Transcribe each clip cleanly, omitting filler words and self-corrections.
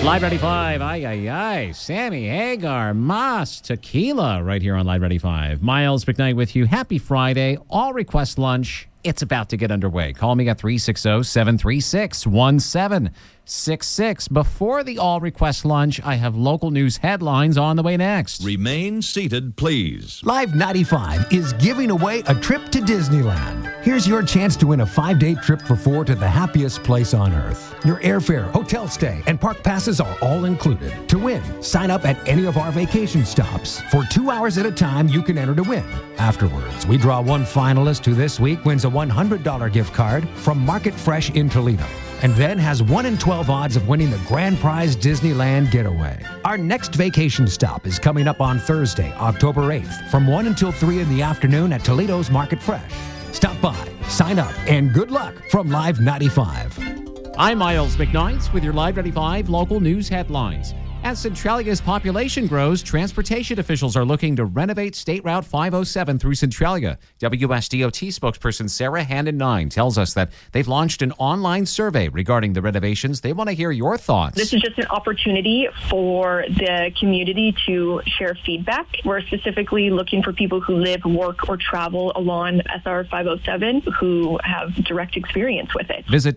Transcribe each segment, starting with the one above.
Live Ready 5, Sammy Hagar, Moss, Tequila, right here on Live Ready 5. Miles McKnight with you. Happy Friday. All request lunch. It's about to get underway. Call me at 360-736-1766. Before the all request lunch, I have local news headlines on the way next. Remain seated, please. Live 95 is giving away a trip to Disneyland. Here's your chance to win a 5-day trip for 4 to the happiest place on earth. Your airfare, hotel stay, and park passes are all included. To win, sign up at any of our vacation stops. For 2 hours at a time, you can enter to win. Afterwards, we draw one finalist who this week wins a $100 gift card from Market Fresh in Toledo, and then has 1 in 12 odds of winning the grand prize Disneyland getaway. Our next vacation stop is coming up on Thursday, October 8th, from 1 until 3 in the afternoon at Toledo's Market Fresh. Stop by, sign up, and good luck from Live 95. I'm Miles McKnight with your Live Ready 5 local news headlines. As Centralia's population grows, transportation officials are looking to renovate State Route 507 through Centralia. WSDOT spokesperson Sarah Handon-Nine tells us that they've launched an online survey regarding the renovations. They want to hear your thoughts. This is just an opportunity for the community to share feedback. We're specifically looking for people who live, work, or travel along SR 507 who have direct experience with it. Visit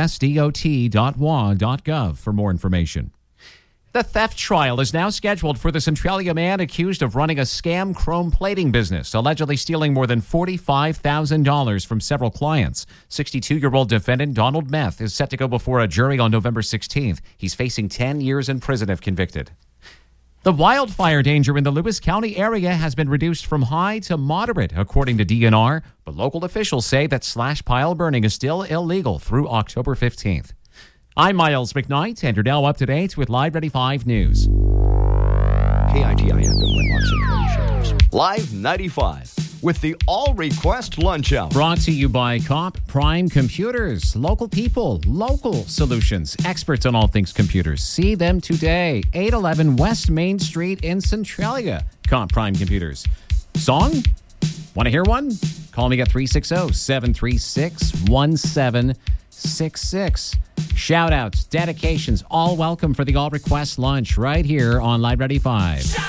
wsdot.wa.gov for more information. The theft trial is now scheduled for the Centralia man accused of running a scam chrome plating business, allegedly stealing more than $45,000 from several clients. 62-year-old defendant Donald Meth is set to go before a jury on November 16th. He's facing 10 years in prison if convicted. The wildfire danger in the Lewis County area has been reduced from high to moderate, according to DNR, but local officials say that slash pile burning is still illegal through October 15th. I'm Miles McKnight, and you're now up to date with Live Ready 5 News. KITI FM Wenlock Centralia Shelters. Live 95 with the All Request Lunch Hour. Brought to you by Comp Prime Computers. Local people, local solutions, experts on all things computers. See them today. 811 West Main Street in Centralia. Comp Prime Computers. Song? Want to hear one? Call me at 360-736-1766. Shout-outs, dedications, all welcome for the All Request Lunch right here on Live Ready 5.